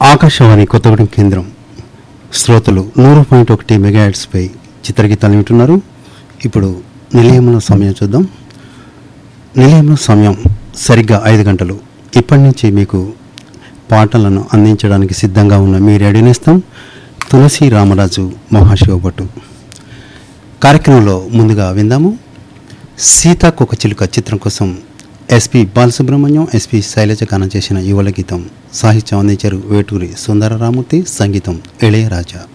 ఆకాశవాణి కొత్తగూడెం కేంద్రం శ్రోతలు 100.1 మెగాహెర్ట్జ్పై చిత్రగీతాలు వింటున్నారు. ఇప్పుడు నిలయంలో సమయం చూద్దాం. నిలయంలో సమయం సరిగ్గా 5 గంటలు. ఇప్పటి నుంచి మీకు పాటలను అందించడానికి సిద్ధంగా ఉన్న మీ రేడియో నేస్తం తులసి రామరాజు మహాశివభట్టు. కార్యక్రమంలో ముందుగా విందాము. సీతాకోక చిలుక చిత్రం కోసం ఎస్పి బాలసుబ్రహ్మణ్యం, ఎస్పి శైలజ గానం చేసిన యువల గీతం. సాహిత్యం అందించారు వేటూరి సుందరరామూర్తి, సంగీతం ఇళయరాజా.